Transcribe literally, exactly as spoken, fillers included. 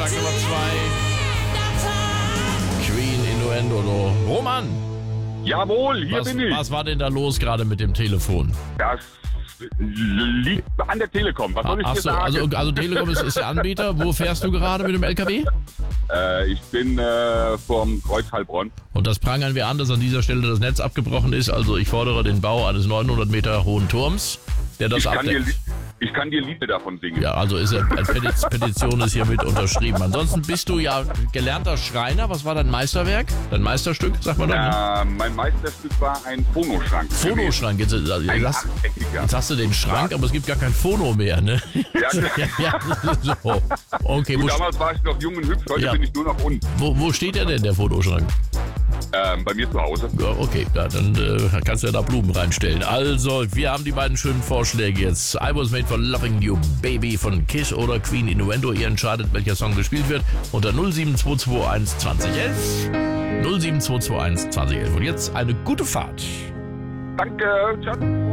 Tag Nummer zwei. Queen Innuendo. Roman! Jawohl, hier Was, bin ich. was war denn da los gerade mit dem Telefon? Das liegt an der Telekom. Was soll ich Ach dir so, sagen? also, also Telekom ist, ist der Anbieter. Wo fährst du gerade mit dem L K W? Äh, ich bin äh, vom Kreuz Heilbronn. Und das prangern wir an, dass an dieser Stelle das Netz abgebrochen ist. Also ich fordere den Bau eines neunhundert Meter hohen Turms, der das Ich kann, dir, abdeckt. Li- ich kann dir Lieder davon singen. Ja, also ist eine Petiz- Petition ist hiermit unterschrieben. Ansonsten bist du ja gelernter Schreiner. Was war dein Meisterwerk? Dein Meisterstück, sag mal dann. Ne? Äh, mein Meisterstück war ein Phonoschrank. Phonoschrank. Jetzt, also, Ein jetzt, hast, achteckiger. jetzt hast du den Schrank, aber es gibt gar kein Phono mehr, ne? Ja, ja, ja, so. Okay, Gut, wo, damals war ich noch jung und hübsch, heute Ja. bin ich nur noch unten. wo, wo steht der denn, der Phonoschrank? Ähm, bei mir zu Hause. Ja, okay, ja, dann äh, kannst du ja da Blumen reinstellen. Also, wir haben die beiden schönen Vorschläge jetzt. I Was Made for Loving You, Baby von Kiss oder Queen Innuendo. Ihr entscheidet, welcher Song gespielt wird. Unter null sieben zwei zwei eins zwanzig elf. null sieben zwei zwei eins zwanzig elf. Und jetzt eine gute Fahrt. Danke, ciao.